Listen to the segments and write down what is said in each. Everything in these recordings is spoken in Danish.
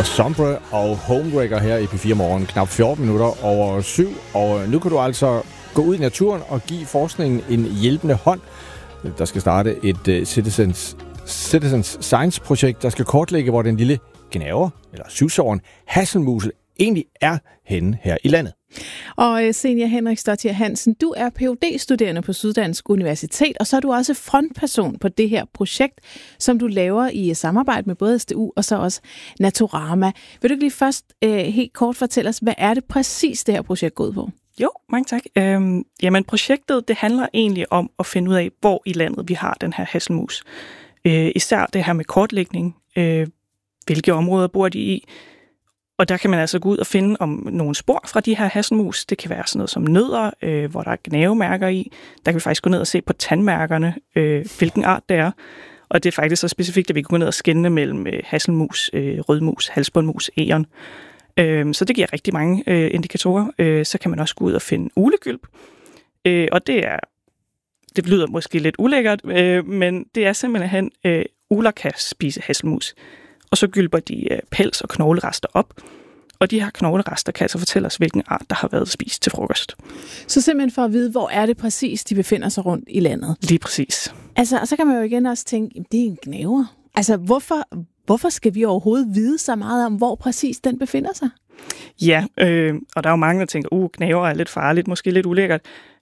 Sombra og Homewrecker her i P4 Morgen. Knap 14 minutter over 7, og nu kan du altså gå ud i naturen og give forskningen en hjælpende hånd. Der skal starte et Citizens Science-projekt, der skal kortlægge, hvor den lille gnaver, eller syvsåren hasselmus, egentlig er henne her i landet. Og Zenia Henriksdottir Hansen, du er Ph.D.-studerende på Syddansk Universitet, og så er du også frontperson på det her projekt, som du laver i samarbejde med både SDU og så også Naturama. Vil du ikke lige først helt kort fortælle os, hvad er det præcis, det her projekt går ud på? Jo, mange tak. Jamen, projektet det handler egentlig om at finde ud af, hvor i landet vi har den her hasselmus. Især det her med kortlægning. Hvilke områder bor de i? Og der kan man altså gå ud og finde om nogle spor fra de her hasselmus. Det kan være sådan noget som nødder, hvor der er gnavemærker i. Der kan vi faktisk gå ned og se på tandmærkerne, hvilken art det er. Og det er faktisk så specifikt, at vi kan gå ned og skelne mellem hasselmus, rødmus, halsbåndmus, egern. Så det giver rigtig mange indikatorer. Så kan man også gå ud og finde ulegylp. Og det lyder måske lidt ulækkert, men det er simpelthen ugler kan spise hasselmus. Og så gylper de pels- og knoglerester op. Og de her knoglerester kan altså fortælle os, hvilken art, der har været spist til frokost. Så simpelthen for at vide, hvor er det præcis, de befinder sig rundt i landet? Lige præcis. Altså, og så kan man jo igen også tænke, det er en gnaver. Altså, hvorfor skal vi overhovedet vide så meget om, hvor præcis den befinder sig? Ja, og der er jo mange, der tænker, gnaver er lidt farligt, måske lidt ulækkert.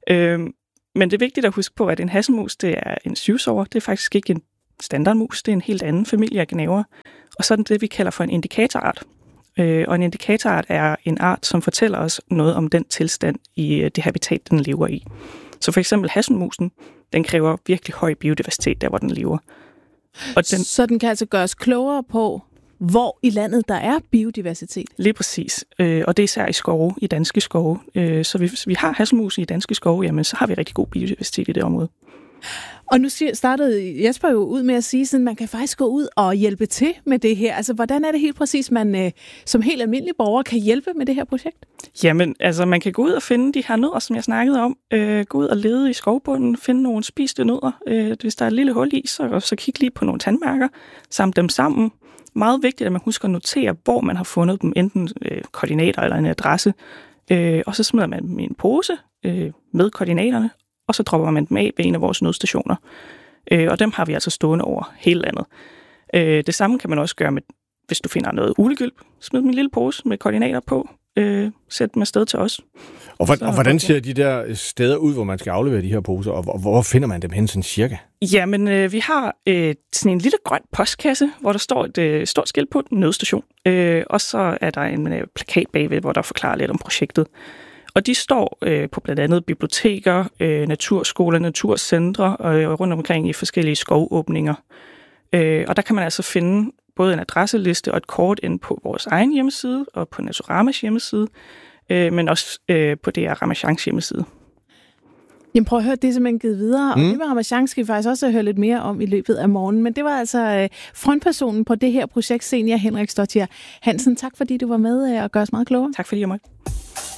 Men det er vigtigt at huske på, at en hasselmus, det er en syvsover. Det er faktisk ikke en standardmus, det er en helt anden familie af gnaver. Og så er det, vi kalder for en indikatorart. Og en indikatorart er en art, som fortæller os noget om den tilstand i det habitat, den lever i. Så for eksempel hasselmusen, den kræver virkelig høj biodiversitet, der hvor den lever. Og så den kan altså gøres klogere på, hvor i landet der er biodiversitet? Lige præcis. Og det er især i skove, i danske skove. Så hvis vi har hasselmus i danske skove, jamen så har vi rigtig god biodiversitet i det område. Og nu startede Jesper jo ud med at sige, at man kan faktisk gå ud og hjælpe til med det her. Altså, hvordan er det helt præcis, man som helt almindelig borger kan hjælpe med det her projekt? Jamen, altså, man kan gå ud og finde de her nødder, som jeg snakkede om. Gå ud og lede i skovbunden, finde nogle spiste nødder. Hvis der er et lille hul i, så kig lige på nogle tandmærker, samle dem sammen. Meget vigtigt, at man husker at notere, hvor man har fundet dem, enten koordinater eller en adresse. Og så smider man dem i en pose med koordinaterne, og så dropper man dem af ved en af vores nødstationer. Og dem har vi altså stående over hele landet. Det samme kan man også gøre med, hvis du finder noget ulegylp. Smid dem i en lille pose med koordinater på. Sæt dem afsted til os. Og hvordan ser de der steder ud, hvor man skal aflevere de her poser, og hvor finder man dem hen sådan cirka? Jamen, vi har sådan en lille grøn postkasse, hvor der står et stort skilt på, nødstation. Og så er der en plakat bagved, hvor der forklarer lidt om projektet. Og de står på blandt andet biblioteker, naturskoler, naturcentre og rundt omkring i forskellige skovåbninger. Og der kan man altså finde både en adresseliste og et kort inde på vores egen hjemmeside og på Naturamas hjemmeside, men også på DR Ramachans hjemmeside. Jamen prøv at høre, det er simpelthen givet videre, og det med Ramachans skal vi faktisk også høre lidt mere om i løbet af morgenen. Men det var altså frontpersonen på det her projekt, Zenia Henriksdottir Hansen. Tak fordi du var med og gør os meget klogere. Tak fordi jeg måtte.